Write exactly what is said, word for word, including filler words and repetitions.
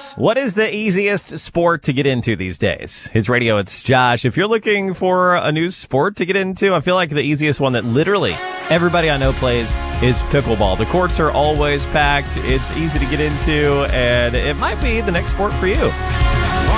What is the easiest sport to get into these days? His radio, it's Josh. If you're looking for a new sport to get into, I feel like the easiest one that literally everybody I know plays is pickleball. The courts are always packed. It's easy to get into, and it might be the next sport for you.